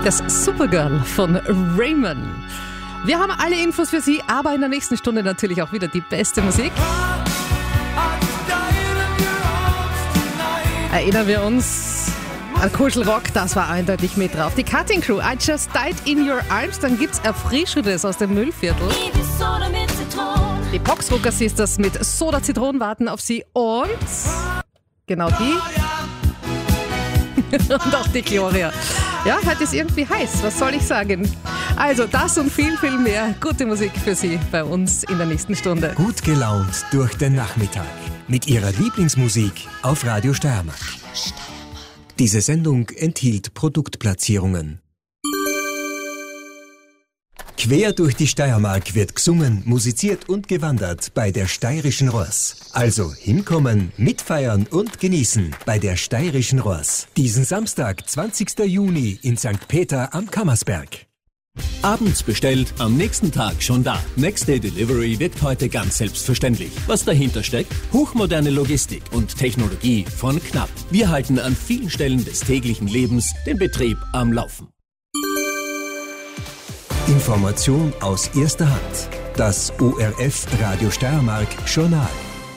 Das Supergirl von Raymond. Wir haben alle Infos für Sie, aber in der nächsten Stunde natürlich auch wieder die beste Musik. Erinnern wir uns an Kuschelrock, das war eindeutig mit drauf. Die Cutting Crew, I Just Died in Your Arms. Dann gibt's Erfrischendes aus dem Müllviertel. Die Poxrucker Sisters mit Soda Zitronen warten auf Sie und genau die. Und auch die Gloria. Ja, heute ist irgendwie heiß, was soll ich sagen? Also das und viel, viel mehr gute Musik für Sie bei uns in der nächsten Stunde. Gut gelaunt durch den Nachmittag mit Ihrer Lieblingsmusik auf Radio Steiermark. Diese Sendung enthielt Produktplatzierungen. Quer durch die Steiermark wird gesungen, musiziert und gewandert bei der Steirischen Ross. Also hinkommen, mitfeiern und genießen bei der Steirischen Ross. Diesen Samstag, 20. Juni in St. Peter am Kammersberg. Abends bestellt, am nächsten Tag schon da. Next Day Delivery wirkt heute ganz selbstverständlich. Was dahinter steckt? Hochmoderne Logistik und Technologie von Knapp. Wir halten an vielen Stellen des täglichen Lebens den Betrieb am Laufen. Information aus erster Hand. Das ORF Radio Steiermark Journal.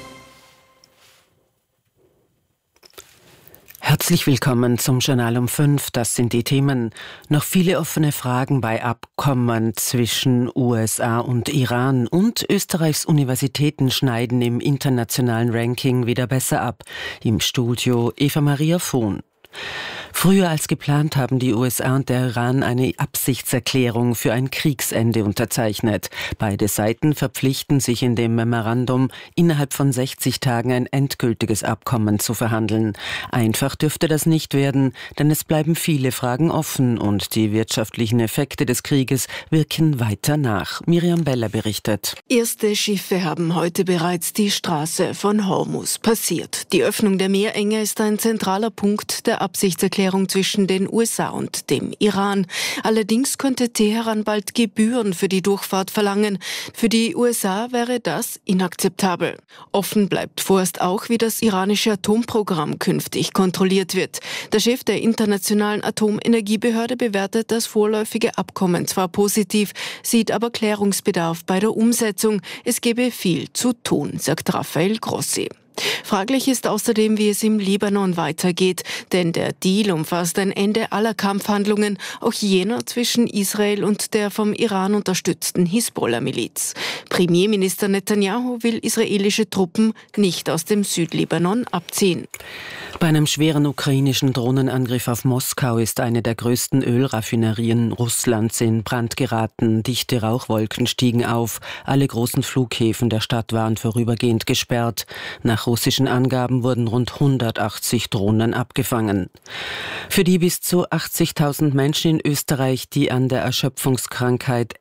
Herzlich willkommen zum Journal um 5. Das sind die Themen. Noch viele offene Fragen bei Abkommen zwischen USA und Iran. Und Österreichs Universitäten schneiden im internationalen Ranking wieder besser ab. Im Studio Eva Maria Vohn. Früher als geplant haben die USA und der Iran eine Absichtserklärung für ein Kriegsende unterzeichnet. Beide Seiten verpflichten sich in dem Memorandum, innerhalb von 60 Tagen ein endgültiges Abkommen zu verhandeln. Einfach dürfte das nicht werden, denn es bleiben viele Fragen offen und die wirtschaftlichen Effekte des Krieges wirken weiter nach. Miriam Beller berichtet. Erste Schiffe haben heute bereits die Straße von Hormuz passiert. Die Öffnung der Meerenge ist ein zentraler Punkt der Absichtserklärung zwischen den USA und dem Iran. Allerdings könnte Teheran bald Gebühren für die Durchfahrt verlangen. Für die USA wäre das inakzeptabel. Offen bleibt vorerst auch, wie das iranische Atomprogramm künftig kontrolliert wird. Der Chef der Internationalen Atomenergiebehörde bewertet das vorläufige Abkommen zwar positiv, sieht aber Klärungsbedarf bei der Umsetzung. Es gebe viel zu tun, sagt Rafael Grossi. Fraglich ist außerdem, wie es im Libanon weitergeht, denn der Deal umfasst ein Ende aller Kampfhandlungen, auch jener zwischen Israel und der vom Iran unterstützten Hisbollah-Miliz. Premierminister Netanyahu will israelische Truppen nicht aus dem Südlibanon abziehen. Bei einem schweren ukrainischen Drohnenangriff auf Moskau ist eine der größten Ölraffinerien Russlands in Brand geraten. Dichte Rauchwolken stiegen auf. Alle großen Flughäfen der Stadt waren vorübergehend gesperrt. Nach russischen Angaben wurden rund 180 Drohnen abgefangen. Für die bis zu 80.000 Menschen in Österreich, die an der Erschöpfungskrankheit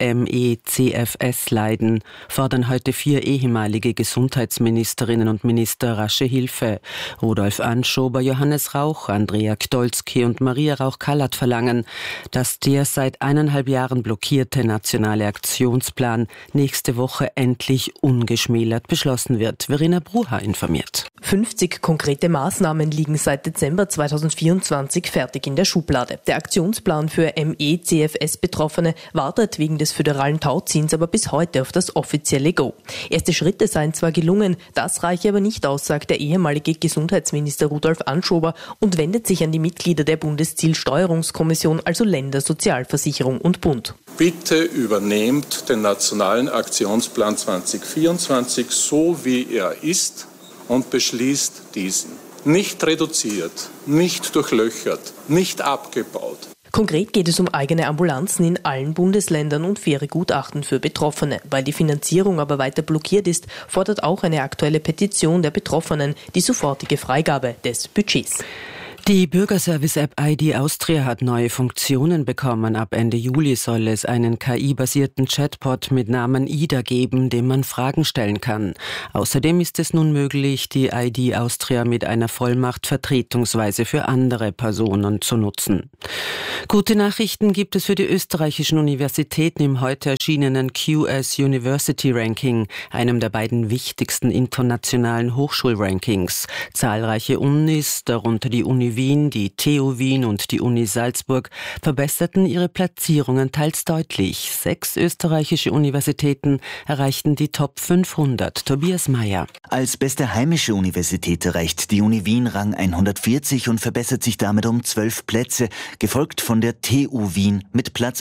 ME/CFS leiden, fordern heute 4 ehemalige Gesundheitsministerinnen und Minister rasche Hilfe. Rudolf Anschober, Johannes Rauch, Andrea Gdolski und Maria Rauch-Kallert verlangen, dass der seit 1,5 Jahren blockierte nationale Aktionsplan nächste Woche endlich ungeschmälert beschlossen wird. Verena Bruha informiert. 50 konkrete Maßnahmen liegen seit Dezember 2024 fertig in der Schublade. Der Aktionsplan für ME/CFS-Betroffene wartet wegen des föderalen Tauziehens aber bis heute auf das offizielle Go. Erste Schritte seien zwar gelungen, das reiche aber nicht aus, sagt der ehemalige Gesundheitsminister Rudolf Anschober und wendet sich an die Mitglieder der Bundeszielsteuerungskommission, also Länder, Sozialversicherung und Bund. Bitte übernehmt den Nationalen Aktionsplan 2024 so wie er ist und beschließt diesen. Nicht reduziert, nicht durchlöchert, nicht abgebaut. Konkret geht es um eigene Ambulanzen in allen Bundesländern und faire Gutachten für Betroffene. Weil die Finanzierung aber weiter blockiert ist, fordert auch eine aktuelle Petition der Betroffenen die sofortige Freigabe des Budgets. Die Bürgerservice-App ID Austria hat neue Funktionen bekommen. Ab Ende Juli soll es einen KI-basierten Chatbot mit Namen Ida geben, dem man Fragen stellen kann. Außerdem ist es nun möglich, die ID Austria mit einer Vollmacht vertretungsweise für andere Personen zu nutzen. Gute Nachrichten gibt es für die österreichischen Universitäten im heute erschienenen QS University Ranking, einem der beiden wichtigsten internationalen Hochschulrankings. Zahlreiche Unis, darunter die Uni Wien, die TU Wien und die Uni Salzburg, verbesserten ihre Platzierungen teils deutlich. 6 österreichische Universitäten erreichten die Top 500. Tobias Mayer. Als beste heimische Universität erreicht die Uni Wien Rang 140 und verbessert sich damit um 12 Plätze, gefolgt von der TU Wien mit Platz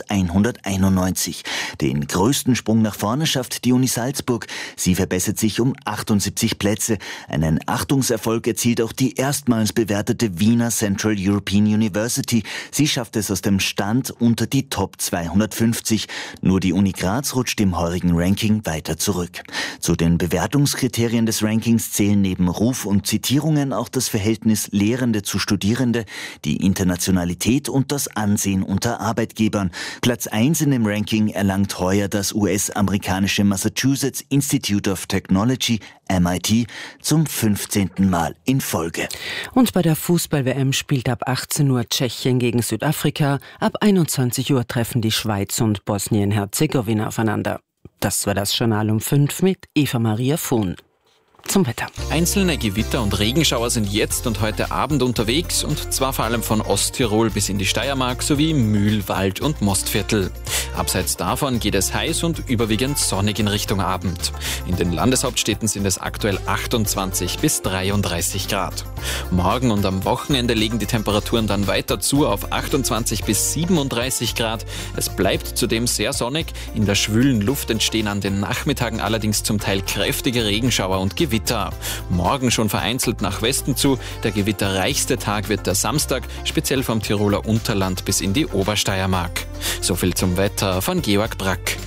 191. Den größten Sprung nach vorne schafft die Uni Salzburg. Sie verbessert sich um 78 Plätze. Einen Achtungserfolg erzielt auch die erstmals bewertete Wiener Central European University. Sie schafft es aus dem Stand unter die Top 250. Nur die Uni Graz rutscht im heurigen Ranking weiter zurück. Zu den Bewertungskriterien des Rankings zählen neben Ruf und Zitierungen auch das Verhältnis Lehrende zu Studierende, die Internationalität und das Ansehen unter Arbeitgebern. Platz 1 in dem Ranking erlangt heuer das US-amerikanische Massachusetts Institute of Technology, MIT, zum 15. Mal in Folge. Und bei der Fußball-WM spielt ab 18 Uhr Tschechien gegen Südafrika. Ab 21 Uhr treffen die Schweiz und Bosnien-Herzegowina aufeinander. Das war das Journal um 5 mit Eva-Maria Fuhn. Zum Wetter. Einzelne Gewitter und Regenschauer sind jetzt und heute Abend unterwegs, und zwar vor allem von Osttirol bis in die Steiermark sowie Mühl, Wald und Mostviertel. Abseits davon geht es heiß und überwiegend sonnig in Richtung Abend. In den Landeshauptstädten sind es aktuell 28 bis 33 Grad. Morgen und am Wochenende legen die Temperaturen dann weiter zu auf 28 bis 37 Grad. Es bleibt zudem sehr sonnig. In der schwülen Luft entstehen an den Nachmittagen allerdings zum Teil kräftige Regenschauer und Gewitter. Morgen schon vereinzelt nach Westen zu. Der gewitterreichste Tag wird der Samstag, speziell vom Tiroler Unterland bis in die Obersteiermark. So viel zum Wetter von Georg Brack.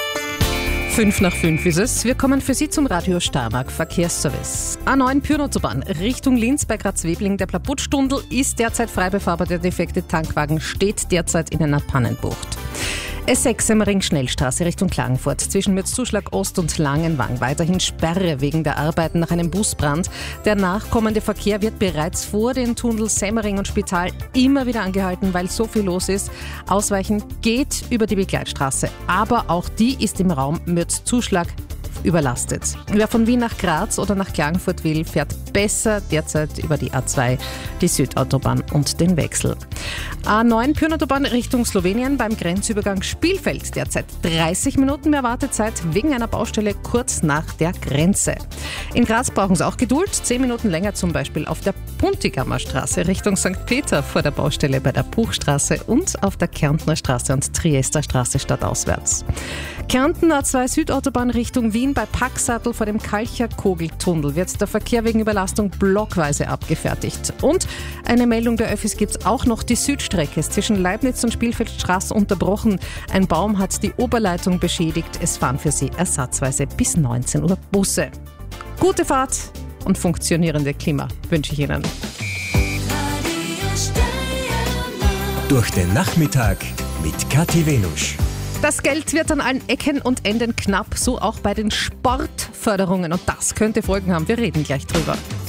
5 nach 5 ist es. Wir kommen für Sie zum Radio Steiermark Verkehrsservice. A9 Pyrnautobahn Richtung Linz bei Graz-Webling. Der Plaputtstundel ist derzeit frei befahrbar. Der defekte Tankwagen steht derzeit in einer Pannenbucht. S6 Semmering-Schnellstraße Richtung Klagenfurt zwischen Mürzzuschlag Ost und Langenwang. Weiterhin Sperre wegen der Arbeiten nach einem Busbrand. Der nachkommende Verkehr wird bereits vor den Tunnel Semmering und Spital immer wieder angehalten, weil so viel los ist. Ausweichen geht über die Begleitstraße, aber auch die ist im Raum Mürzzuschlag überlastet. Wer von Wien nach Graz oder nach Klagenfurt will, fährt besser derzeit über die A2, die Südautobahn und den Wechsel. A9 Pyrnautobahn Richtung Slowenien beim Grenzübergang Spielfeld. Derzeit 30 Minuten mehr Wartezeit wegen einer Baustelle kurz nach der Grenze. In Graz brauchen Sie auch Geduld. 10 Minuten länger zum Beispiel auf der Puntigammer Straße Richtung St. Peter vor der Baustelle bei der Buchstraße und auf der Kärntner Straße und Triester Straße stadtauswärts. Kärnten A2 Südautobahn Richtung Wien bei Packsattel vor dem Kalcher-Kogeltunnel wird der Verkehr wegen Überlastung blockweise abgefertigt. Und eine Meldung der Öffis gibt es auch noch. Die Südstrecke ist zwischen Leibniz und Spielfeldstraße unterbrochen. Ein Baum hat die Oberleitung beschädigt. Es fahren für Sie ersatzweise bis 19 Uhr Busse. Gute Fahrt und funktionierende Klima wünsche ich Ihnen. Durch den Nachmittag mit Kathi Wenusch. Das Geld wird an allen Ecken und Enden knapp, so auch bei den Sportförderungen. Und das könnte Folgen haben. Wir reden gleich drüber.